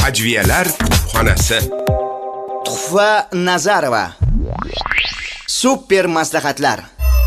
Hajviyalar xonasi. Tuhfa Nazarova. Super maslahatlar.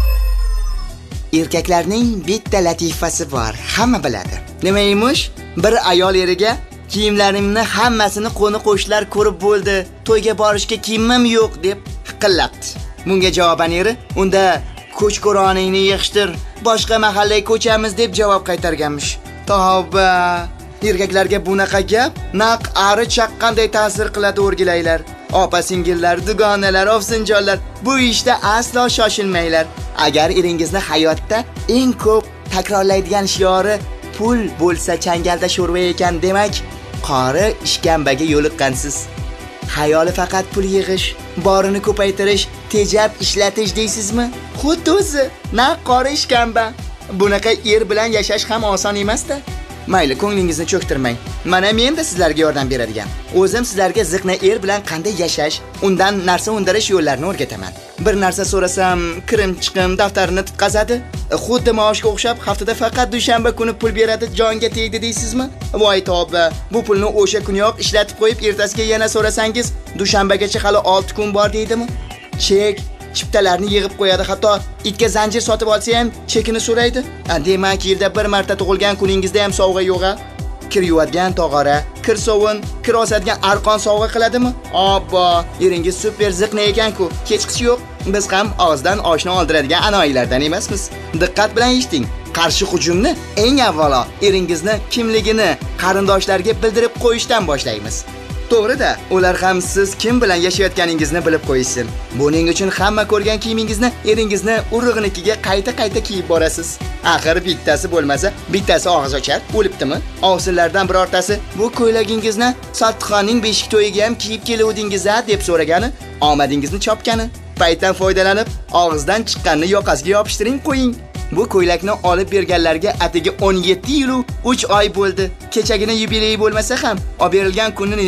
Erkaklarning bitta latifasi bor, hamma biladi. Nima emish? Bir ayol eriga kiyimlarimni hammasini qo'ni-qo'shnilar ko'rib bo'ldi, to'yga borishga kiyimim yo'q deb hiqillabdi. Bunga javoban eri, unda ko'chko'roningni yig'ishtir, boshqa mahallaga ko'chamiz deb javob qaytarganmish. Tavba! Erkaklarga bunaqa gap naq ari chaqqanday ta'sir qiladi, o'rgilaylar. Opa-singillar, dugonalar, ovsinjonlar, bu ishda aslo shoshilmanglar. Agar eringizni hayotda eng ko'p takrorlaydigan shiori pul bo'lsa changalda sho'rva ekan, demak, qori ishkambaga yo'liqqansiz. Hayoli faqat pul yig'ish, borini ko'paytirish, tejab ishlatish deysizmi? Xuddi o'zi, naq qori ishkamba. Bunaqa er bilan yashash ham oson emas-da. Mayli, ko'nglingizni cho'ktirmang. Mana men-da sizlarga yordam beradigan. O'zim sizlarga ziqna er bilan qanday yashash, undan narsa undirish yo'llarini o'rgataman. Bir narsa so'rasam, kirim-chiqim daftarini tutqazadi. Xuddi maoshga o'xshab, haftada faqat dushanba kuni pul beradi, jonga tegdi deysizmi? Voy tavba, bu pulni o'sha kuniyoq ishlatib qo'yib, ertasiga yana so'rasangiz, dushanbagacha hali 6 kun bor deydimi? Chek chiptalarni yig'ib qo'yadi, hatto itga zanjir sotib olsa ham chekini so'raydi. Demak, yilda bir marta tug'ilgan kuningizda ham sovg'a yo'q-a? Kir yuvadigan tog'ora, kir sovun, kir osadigan arqon sovg'a qiladimi? Obbo, eringiz super ziqna ekan-ku. Hechqisi yo'q. Biz ham og'izdan oshni oldiradigan anoyilardan emasmiz. Diqqat bilan eshiting. Qarshi hujumni eng avvalo eringizni kimligini qarindoshlarga bildirib qo'yishdan boshlaymiz. To'g'ri-da, ular ham siz kim bilan yashayotganingizni bilib qo'ysin. Buning uchun hamma ko'rgan kiyimingizni eringizni urug'nikiga qayta-qayta kiyib borasiz. Axir bittasi bo'lmasa, bittasi og'iz ochar, o'libdimi? Ovsinlardan birortasi bu ko'ylagingizni Sattixonning beshik to'yiga ham kiyib keluvdingiz-a deb so'ragani, omadingizni chopgani. Paytdan foydalanib, og'izdan chiqqanini yoqasiga yopishtiring, qo'ying. Bu ko'ylakni olib berganlarga atigi 17 yil 3 oy bo'ldi. Kechagina yubiley bo'lmasa ham, olib berilgan kunni